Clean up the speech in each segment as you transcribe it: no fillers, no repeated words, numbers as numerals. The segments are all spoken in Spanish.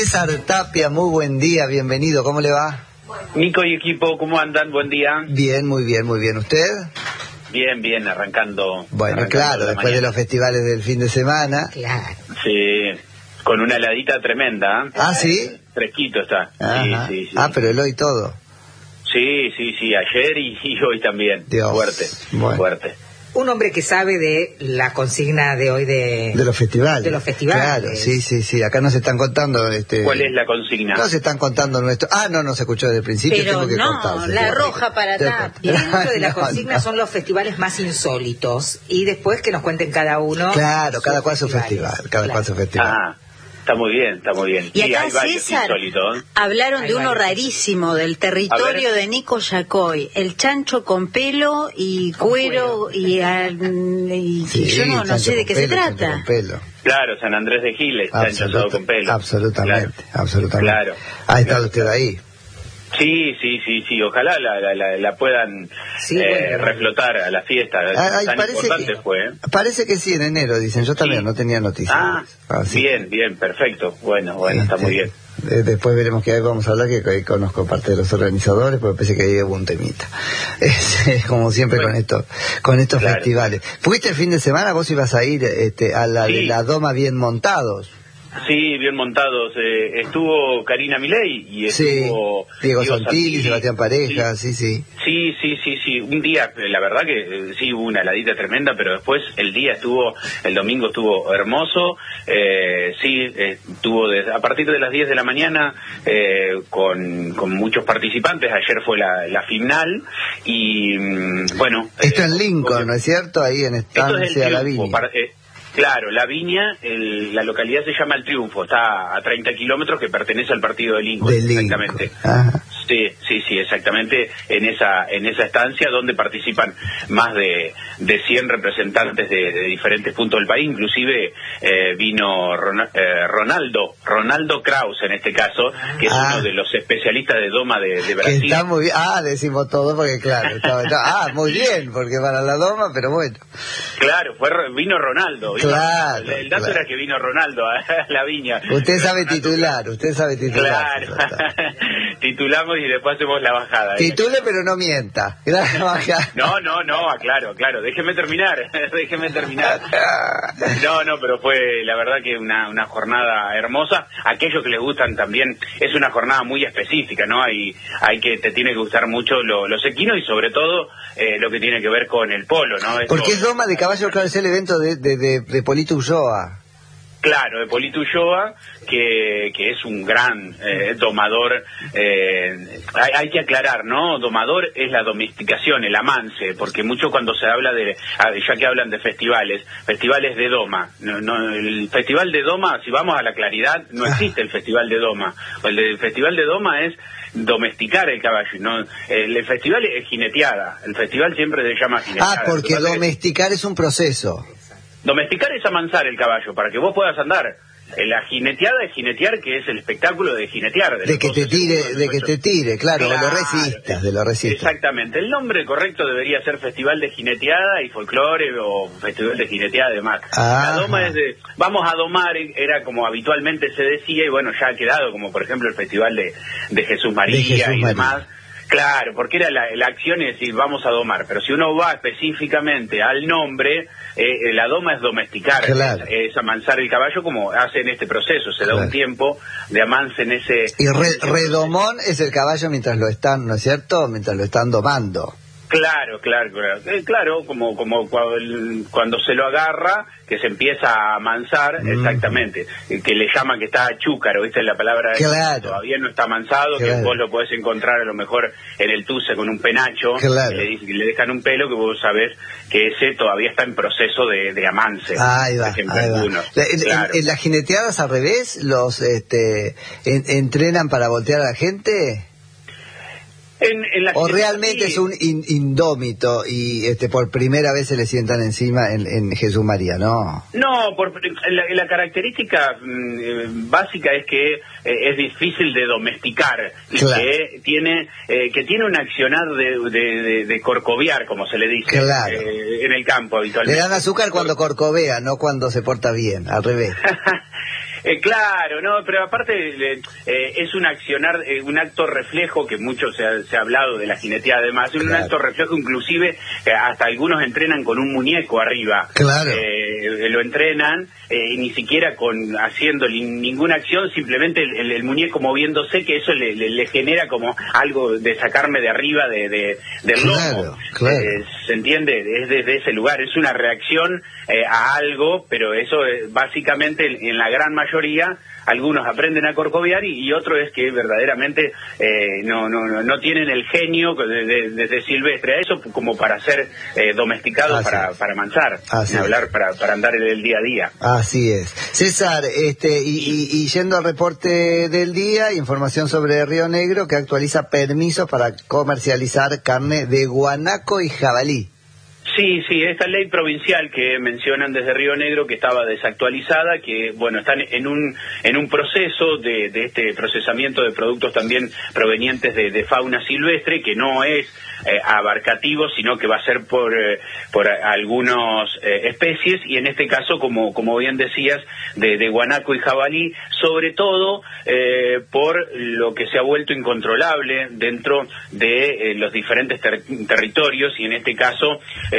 César Tapia, muy buen día, bienvenido, ¿cómo le va? Nico y equipo, ¿cómo andan? Buen día. Bien, muy bien, muy bien. ¿Usted? Bien, arrancando. Bueno, claro, después de los festivales del fin de semana. Claro. Sí, con una heladita tremenda. ¿Ah, sí? Fresquito está. Sí. Ah, pero el hoy todo. Sí, ayer y hoy también. Dios. Fuerte. Un hombre que sabe de la consigna de hoy de los festivales. De los festivales. Claro, sí. Acá nos están contando. ¿Cuál es la consigna? Nos están contando nuestro. No se escuchó desde el principio. Pero tengo que no, cortarse, la roja para Tapia. Dentro de la consigna son los festivales más insólitos. Y después que nos cuenten cada uno. Claro, cada cual su festival. Cual su festival. Ah. Está muy bien. Y sí, acá, hay varios César, insólitos. hablaron de uno rarísimo, del territorio de Nico Yacoy, el chancho con pelo y cuero, y yo no sé de qué se trata. Claro, San Andrés de Giles, chancho asado con pelo. Absolutamente. Claro. ¿Ha estado usted ahí? Sí, ojalá la puedan reflotar a la fiesta. Tan importante fue. Parece que sí, en enero, dicen. Yo también no tenía noticias. Bien, perfecto. Bueno, está muy bien. Después veremos que vamos a hablar, que conozco parte de los organizadores, porque parece que ahí hubo un temita. Como siempre con estos festivales. ¿Fuiste el fin de semana? ¿Vos ibas a ir a la de la Doma bien montados? Sí, bien montados. Estuvo Karina Milei y estuvo Diego Santilli, Sebastián Pareja, sí. Sí. Un día, la verdad que sí hubo una heladita tremenda, pero después el domingo estuvo hermoso. Estuvo a partir de las 10 de la mañana con muchos participantes. Ayer fue la final y bueno. Esto en Lincoln, ¿no es cierto? Ahí en Estancia La Viña. Claro, La Viña, la localidad se llama El Triunfo, está a 30 kilómetros, que pertenece al partido de Lincoln, exactamente. Ajá. Sí, exactamente, en esa estancia donde participan más de 100 representantes de diferentes puntos del país, inclusive vino Ronaldo Kraus en este caso, que es uno de los especialistas de doma de Brasil. Que está muy bien, decimos todo porque claro, muy bien, porque para la doma, pero bueno. Claro, vino Ronaldo. Claro. El dato era que vino Ronaldo a La Viña. Usted sabe titular. Claro. Titulamos y después hacemos la bajada. Titule, pero no mienta. No, claro. Déjeme terminar. No, pero fue la verdad que una jornada hermosa. Aquellos que les gustan también, es una jornada muy específica, ¿no? Te tiene que gustar mucho los equinos y sobre todo lo que tiene que ver con el polo, ¿no? Porque es doma de caballo, claro, es el evento de Polito Ulloa. Claro, de Polito Ulloa, que es un gran domador. Hay que aclarar, ¿no? Domador es la domesticación, el amance, porque mucho cuando se habla ya que hablan de festivales de doma. El festival de doma, si vamos a la claridad, no existe el festival de doma. El festival de doma es domesticar el caballo, ¿no? El festival es jineteada, el festival siempre se llama jineteada. Porque domesticar es un proceso. Domesticar es amansar el caballo para que vos puedas andar. La jineteada es jinetear, que es el espectáculo de jinetear. De que te tire, claro, de lo resistas. Exactamente. El nombre correcto debería ser Festival de Jineteada y Folclore o Festival de Jineteada además. La doma vamos a domar, era como habitualmente se decía, y bueno, ya ha quedado como por ejemplo el Festival de Jesús María y demás. Claro, porque era la acción es decir, vamos a domar, pero si uno va específicamente al nombre, la doma es domesticar, claro. es amansar el caballo como hacen este proceso, se da un tiempo de amance en ese... Y redomón es el caballo mientras lo están, ¿no es cierto?, mientras lo están domando. Claro, como cuando se lo agarra, que se empieza a amansar, exactamente, que le llaman que está chúcaro, ¿viste? La palabra todavía no está amansado, que vos lo podés encontrar a lo mejor en el tuce con un penacho, le dejan un pelo que vos sabés que ese todavía está en proceso de amance. Ahí va. ¿En las jineteadas al revés los entrenan para voltear a la gente? ¿O realmente es un indómito y por primera vez se le sientan encima en Jesús María? No, la característica básica es que es difícil de domesticar y que tiene un accionar de corcovear, como se le dice en el campo habitualmente. Le dan azúcar cuando corcovea, no cuando se porta bien, al revés. Claro, no, pero aparte es un accionar, un acto reflejo que mucho se ha hablado de la jineteada, además, es un acto reflejo, inclusive hasta algunos entrenan con un muñeco arriba. Claro. Lo entrenan ni siquiera haciendo ninguna acción, simplemente el muñeco moviéndose, que eso le genera como algo de sacarme de arriba del lomo. Claro. ¿Se entiende? Es desde ese lugar, es una reacción a algo, pero eso básicamente en la gran mayoría, algunos aprenden a corcovear y otro es que verdaderamente no tienen el genio desde silvestre a eso como para ser domesticados para manchar, hablar para andar en el día a día. Así es. César, y yendo al reporte del día, información sobre Río Negro que actualiza permisos para comercializar carne de guanaco y jabalí. Sí, esta ley provincial que mencionan desde Río Negro, que estaba desactualizada, que bueno, están en un proceso de este procesamiento de productos también provenientes de fauna silvestre, que no es abarcativo, sino que va a ser por algunas especies, y en este caso, como bien decías, de guanaco y jabalí, sobre todo por lo que se ha vuelto incontrolable dentro de los diferentes territorios, y en este caso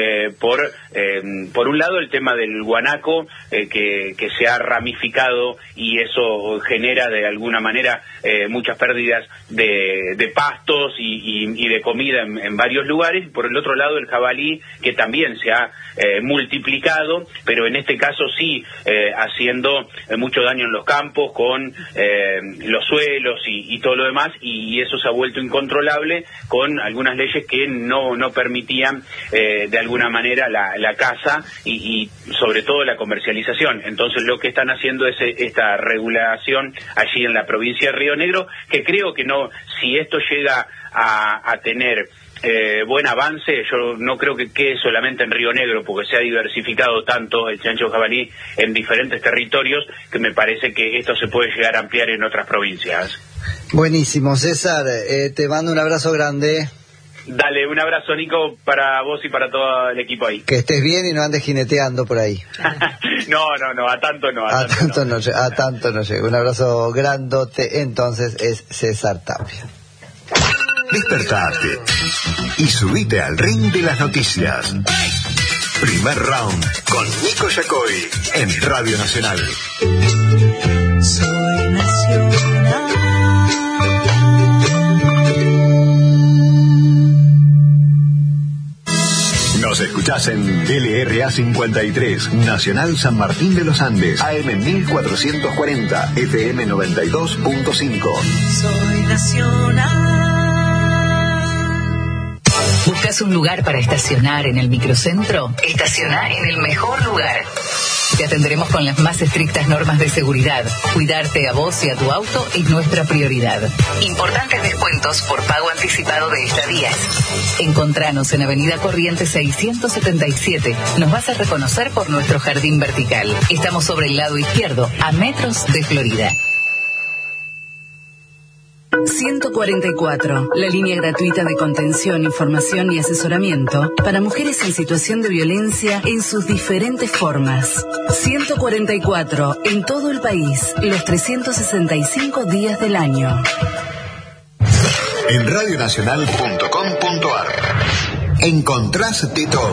por un lado el tema del guanaco que se ha ramificado y eso genera de alguna manera muchas pérdidas de pastos y de comida en varios lugares, y por el otro lado el jabalí, que también se ha multiplicado, pero en este caso sí haciendo mucho daño en los campos con los suelos y todo lo demás, y eso se ha vuelto incontrolable con algunas leyes que no permitían de alguna manera la caza y sobre todo la comercialización. Entonces lo que están haciendo es esta regulación allí en la provincia de Río Negro, que creo que no, si esto llega a tener buen avance, yo no creo que quede solamente en Río Negro, porque se ha diversificado tanto el chancho jabalí en diferentes territorios, que me parece que esto se puede llegar a ampliar en otras provincias. Buenísimo, César, te mando un abrazo grande. Dale, un abrazo, Nico, para vos y para todo el equipo ahí. Que estés bien y no andes jineteando por ahí. No, a tanto no. A tanto no llega. Un abrazo grandote, entonces es César Tapia. Despertate y subite al ring de las noticias. Primer round con Nico Yacoy en Radio Nacional. Soy nacional. Nos escuchás en LRA 53, Nacional San Martín de los Andes, AM 1440, FM 92.5. Soy nacional. ¿Buscas un lugar para estacionar en el microcentro? Estaciona en el mejor lugar. Te atenderemos con las más estrictas normas de seguridad. Cuidarte a vos y a tu auto es nuestra prioridad. Importantes descuentos por pago anticipado de estadías. Encontranos en Avenida Corrientes 677. Nos vas a reconocer por nuestro jardín vertical. Estamos sobre el lado izquierdo, a metros de Florida. 144, la línea gratuita de contención, información y asesoramiento para mujeres en situación de violencia en sus diferentes formas. 144, en todo el país, los 365 días del año. En radionacional.com.ar encontrás de todo.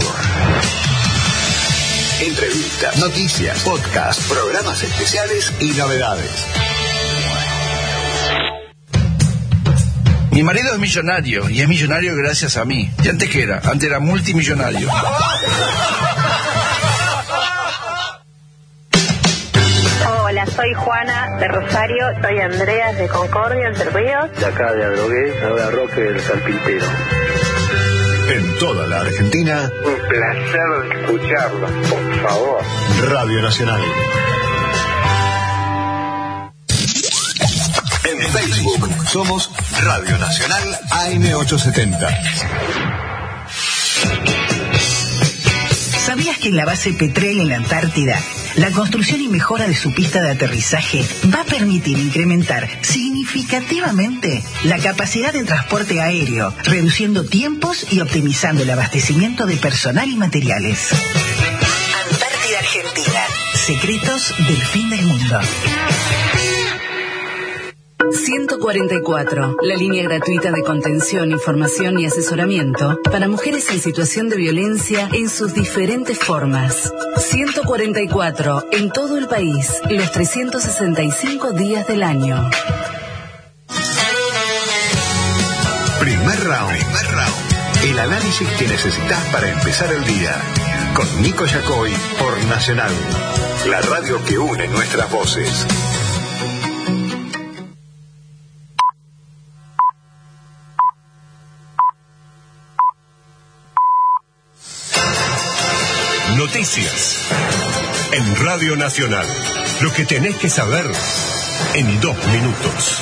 Entrevistas, noticias, podcast, programas especiales y novedades. Mi marido es millonario, y es millonario gracias a mí. ¿Y antes qué era? Antes era multimillonario. Hola, soy Juana de Rosario, soy Andreas de Concordia, Entre Ríos. De acá de Adrogué, ahora Roque del Carpintero. En toda la Argentina. Un placer escucharlos, por favor. Radio Nacional. En Facebook somos Radio Nacional AM870. ¿Sabías que en la base Petrel en la Antártida, la construcción y mejora de su pista de aterrizaje va a permitir incrementar significativamente la capacidad de transporte aéreo, reduciendo tiempos y optimizando el abastecimiento de personal y materiales? Antártida Argentina, Secretos del fin del mundo. 144, la línea gratuita de contención, información y asesoramiento para mujeres en situación de violencia en sus diferentes formas. 144, en todo el país, los 365 días del año. Primer round. El análisis que necesitas para empezar el día. Con Nico Yacoy por Nacional, la radio que une nuestras voces. Noticias en Radio Nacional. Lo que tenés que saber en 2 minutos.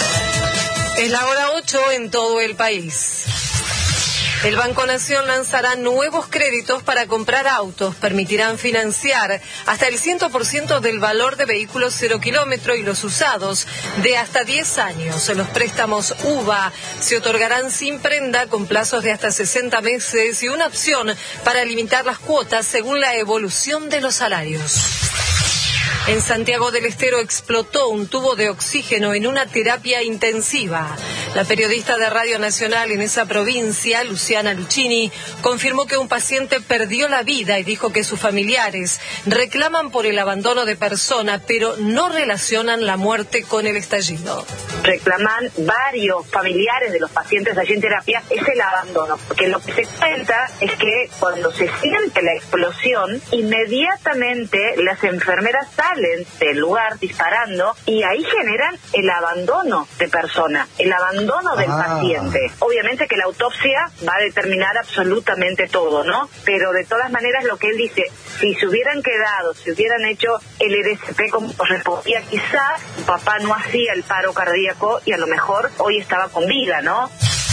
Es la hora 8 en todo el país. El Banco Nación lanzará nuevos créditos para comprar autos. Permitirán financiar hasta el 100% del valor de vehículos 0 kilómetro y los usados de hasta 10 años. Los préstamos UVA se otorgarán sin prenda con plazos de hasta 60 meses y una opción para limitar las cuotas según la evolución de los salarios. En Santiago del Estero explotó un tubo de oxígeno en una terapia intensiva. La periodista de Radio Nacional en esa provincia, Luciana Luchini, confirmó que un paciente perdió la vida y dijo que sus familiares reclaman por el abandono de persona, pero no relacionan la muerte con el estallido. Reclaman varios familiares de los pacientes allí en terapia es el abandono, porque lo que se cuenta es que cuando se siente la explosión, inmediatamente las enfermeras salen del lugar disparando y ahí generan el abandono de persona, el abandono del paciente. Obviamente que la autopsia va a determinar absolutamente todo, ¿no? Pero de todas maneras lo que él dice, si se hubieran quedado, si hubieran hecho el RCP como correspondía, quizás su papá no hacía el paro cardíaco y a lo mejor hoy estaba con vida, ¿no?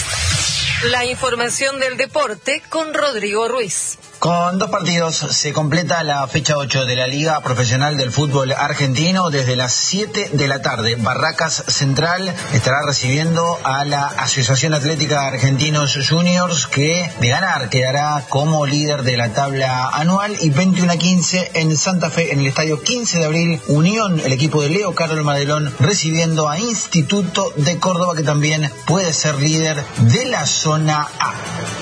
La información del deporte con Rodrigo Ruiz. Con 2 partidos se completa la fecha 8 de la Liga Profesional del Fútbol Argentino. Desde las 7 de la tarde, Barracas Central estará recibiendo a la Asociación Atlética Argentinos Juniors, que de ganar quedará como líder de la tabla anual. Y 21-15 en Santa Fe, en el estadio 15 de abril, Unión, el equipo de Leo Carol Madelón, recibiendo a Instituto de Córdoba, que también puede ser líder de la zona A.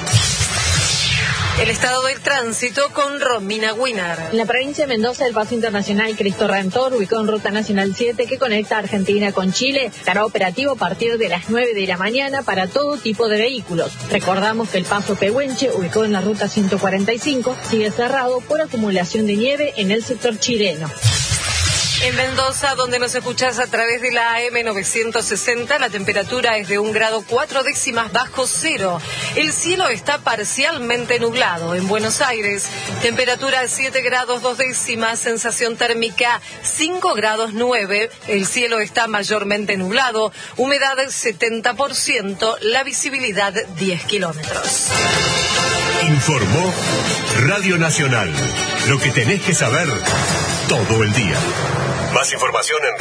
El estado del tránsito con Romina Winner. En la provincia de Mendoza, el paso internacional Cristo Redentor, ubicado en Ruta Nacional 7, que conecta Argentina con Chile, estará operativo a partir de las 9 de la mañana para todo tipo de vehículos. Recordamos que el paso Pehuenche, ubicado en la Ruta 145, sigue cerrado por acumulación de nieve en el sector chileno. En Mendoza, donde nos escuchás a través de la AM 960, la temperatura es de 1 grado 4 décimas bajo cero. El cielo está parcialmente nublado. En Buenos Aires, temperatura 7 grados 2 décimas, sensación térmica 5 grados 9. El cielo está mayormente nublado, humedad 70%, la visibilidad 10 kilómetros. Informó Radio Nacional. Lo que tenés que saber todo el día. Más información en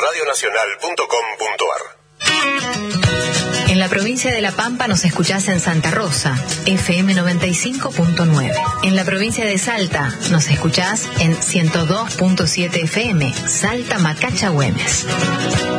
radionacional.com.ar. En la provincia de La Pampa nos escuchás en Santa Rosa, FM 95.9. En la provincia de Salta nos escuchás en 102.7 FM, Salta Macacha Güemes.